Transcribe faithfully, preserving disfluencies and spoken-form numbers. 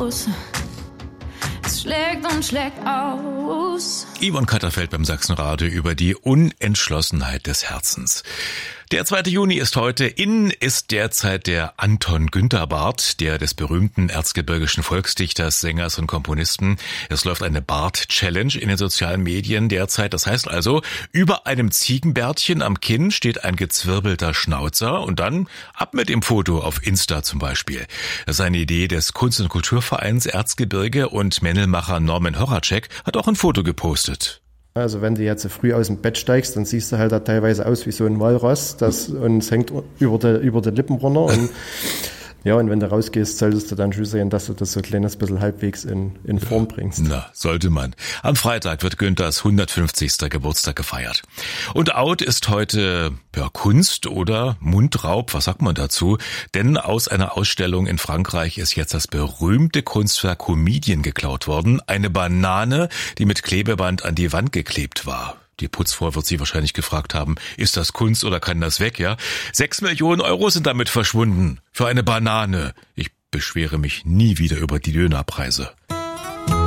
aus. Es schlägt und schlägt aus. Yvonne Katterfeld beim Sachsenradio über die Unentschlossenheit des Herzens. Der zweite Juni ist heute. In ist derzeit der Anton Günther Barth, der des berühmten erzgebirgischen Volksdichters, Sängers und Komponisten. Es läuft eine Bart-Challenge in den sozialen Medien derzeit. Das heißt also, über einem Ziegenbärtchen am Kinn steht ein gezwirbelter Schnauzer und dann ab mit dem Foto auf Insta zum Beispiel. Das ist eine Idee des Kunst- und Kulturvereins Erzgebirge und Männelmacher Norman Horacek hat auch ein Foto gepostet. Also wenn du jetzt so früh aus dem Bett steigst, dann siehst du halt da teilweise aus wie so ein Walross, das, und es hängt über die, über die Lippen runter. Und ja, und wenn du rausgehst, solltest du dann schon sehen, dass du das so ein kleines bisschen halbwegs in, in Form bringst. Na, sollte man. Am Freitag wird Günthers hundertfünfzigsten Geburtstag gefeiert. Und out ist heute ja, Kunst oder Mundraub, was sagt man dazu? Denn aus einer Ausstellung in Frankreich ist jetzt das berühmte Kunstwerk Comedian geklaut worden. Eine Banane, die mit Klebeband an die Wand geklebt war. Die Putzfrau wird sie wahrscheinlich gefragt haben, ist das Kunst oder kann das weg, ja? Sechs Millionen Euro sind damit verschwunden. Für eine Banane. Ich beschwere mich nie wieder über die Dönerpreise.